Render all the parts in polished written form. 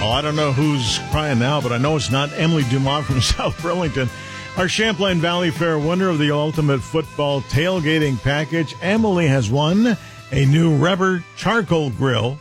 Well, I don't know who's crying now, but I know it's not Emily Dumont from South Burlington. Our Champlain Valley Fair winner of the Ultimate Football Tailgating Package, Emily, has won a new Reber charcoal grill.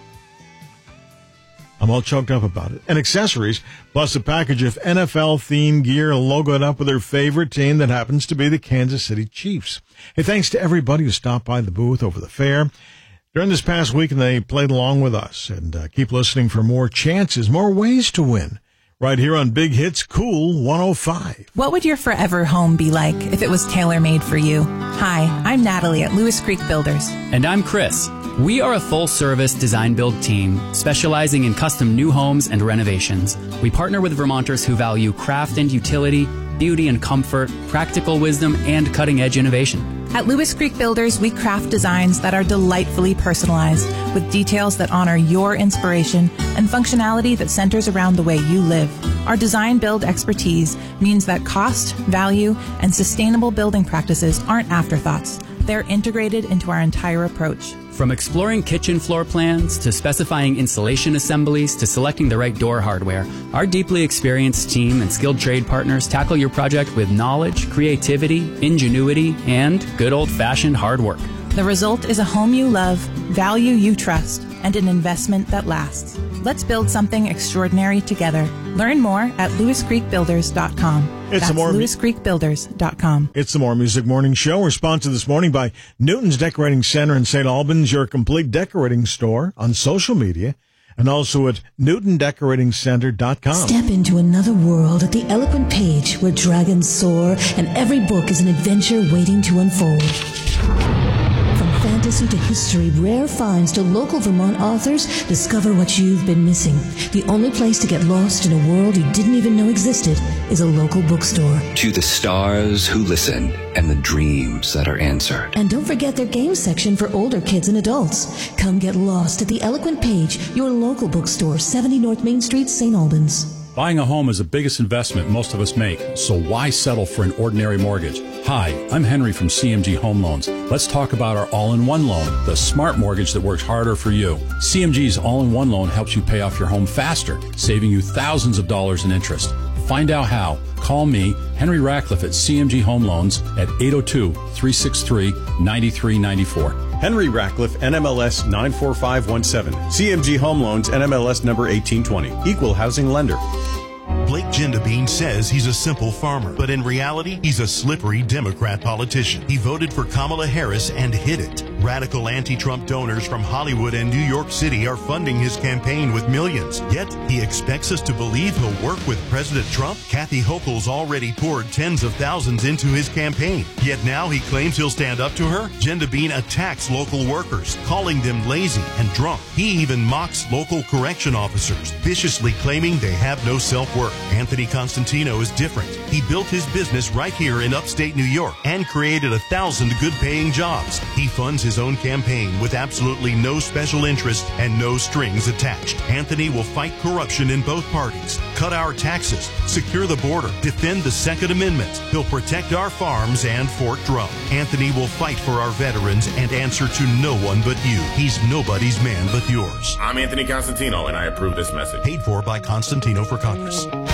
I'm all choked up about it. And accessories, plus a package of NFL-themed gear logoed up with her favorite team that happens to be the Kansas City Chiefs. Hey, thanks to everybody who stopped by the booth over the fair during this past week, and they played along with us. And keep listening for more chances, more ways to win, right here on Big Hits Cool 105. What would your forever home be like if it was tailor-made for you? Hi, I'm Natalie at Lewis Creek Builders. And I'm Chris. We are a full-service design-build team specializing in custom new homes and renovations. We partner with Vermonters who value craft and utility, beauty and comfort, practical wisdom, and cutting-edge innovation. At Lewis Creek Builders, we craft designs that are delightfully personalized with details that honor your inspiration and functionality that centers around the way you live. Our design-build expertise means that cost, value, and sustainable building practices aren't afterthoughts. They're integrated into our entire approach. From exploring kitchen floor plans to specifying insulation assemblies to selecting the right door hardware, our deeply experienced team and skilled trade partners tackle your project with knowledge, creativity, ingenuity, and good old-fashioned hard work. The result is a home you love, value you trust, and an investment that lasts. Let's build something extraordinary together. Learn more at LewisCreekBuilders.com. That's LewisCreekBuilders.com. It's the More Music Morning Show. We're sponsored this morning by Newton's Decorating Center in St. Albans, your complete decorating store on social media, and also at NewtonDecoratingCenter.com. Step into another world at the Eloquent Page, where dragons soar and every book is an adventure waiting to unfold. Fantasy to history, rare finds to local Vermont authors, discover what you've been missing. The only place to get lost in a world you didn't even know existed is a local bookstore. To the stars who listen and the dreams that are answered. And don't forget their game section for older kids and adults. Come get lost at the Eloquent Page, your local bookstore, 70 North Main Street, St. Albans. Buying a home is the biggest investment most of us make, so why settle for an ordinary mortgage? Hi, I'm Henry from CMG Home Loans. Let's talk about our all-in-one loan, the smart mortgage that works harder for you. CMG's all-in-one loan helps you pay off your home faster, saving you thousands of dollars in interest. Find out how. Call me, Henry Ratcliffe at CMG Home Loans at 802-363-9394. Henry Ratcliffe, NMLS 94517. CMG Home Loans, NMLS number 1820. Equal housing lender. Blake Gendabine says he's a simple farmer, but in reality, he's a slippery Democrat politician. He voted for Kamala Harris and hid it. Radical anti-Trump donors from Hollywood and New York City are funding his campaign with millions. Yet, he expects us to believe he'll work with President Trump. Kathy Hochul's already poured tens of thousands into his campaign. Yet now he claims he'll stand up to her? Gendabine attacks local workers, calling them lazy and drunk. He even mocks local correction officers, viciously claiming they have no self-worth. Anthony Constantino is different. He built his business right here in upstate New York and created 1,000 good-paying jobs. He funds his own campaign with absolutely no special interest and no strings attached. Anthony will fight corruption in both parties, cut our taxes, secure the border, defend the Second Amendment. He'll protect our farms and Fort Drum. Anthony will fight for our veterans and answer to no one but you. He's nobody's man but yours. I'm Anthony Constantino, and I approve this message. Paid for by Constantino for Congress.